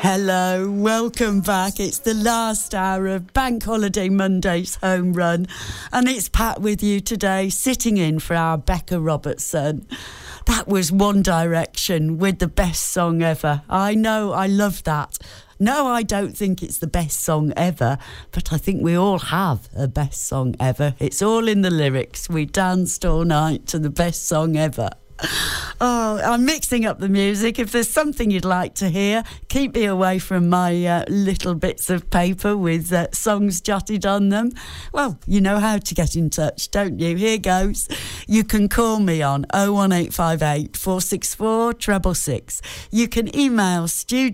Hello, welcome back. It's the last hour of Bank Holiday Monday's home run, and it's Pat with you today, sitting in for our Becca Robertson. That was One Direction with the best song ever. I know, I love that. No, I don't think it's the best song ever, but I think we all have a best song ever. It's all in the lyrics. We danced all night to the best song ever. Oh, I'm mixing up the music. If there's something you'd like to hear, keep me away from my little bits of paper with songs jotted on them. Well, you know how to get in touch, don't you? Here goes. You can call me on 01858 464 666. You can email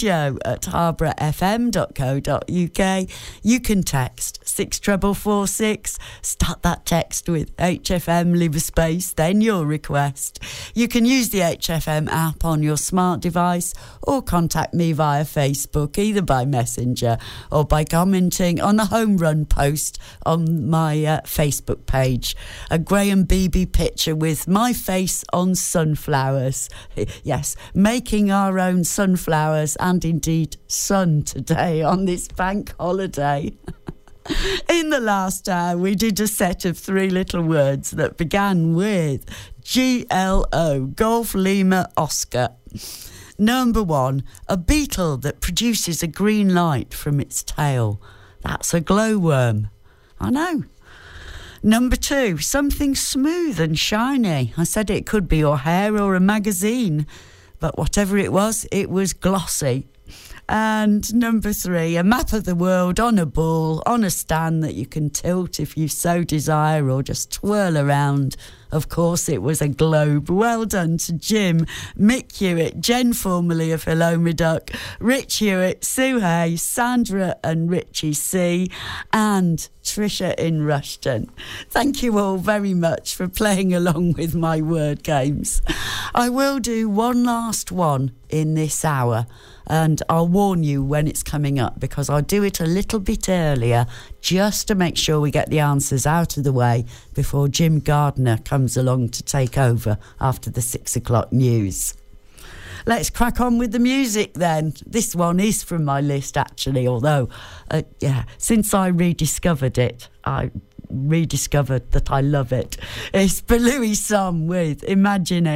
studio@harbourfm.co.uk. You can text 64446. Start that text with HFM, leave a space, then your request. You can use the HFM app on your smart device or contact me via Facebook, either by Messenger or by commenting on the home run post on my Facebook page. A Graham Beebe picture with my face on sunflowers. Yes, making our own sunflowers and indeed sun today on this bank holiday. In the last hour, we did a set of three little words that began with GLO, Golf Lima Oscar. Number one, a beetle that produces a green light from its tail. That's a glowworm. I know. Number two, something smooth and shiny. I said it could be your hair or a magazine, but whatever it was glossy. And number three, a map of the world on a ball, on a stand that you can tilt if you so desire or just twirl around. Of course, it was a globe. Well done to Jim, Mick Hewitt, Jen formerly of Hello Me Duck, Rich Hewitt, Sue Hay, Sandra and Richie C, and Trisha in Rushton. Thank you all very much for playing along with my word games. I will do one last one in this hour, and I'll warn you when it's coming up because I'll do it a little bit earlier just to make sure we get the answers out of the way before Jim Gardner comes along to take over after the 6 o'clock news. Let's crack on with the music then. This one is from my list actually, although since I rediscovered it, I rediscovered that I love it. It's Belouis Som with Imagine.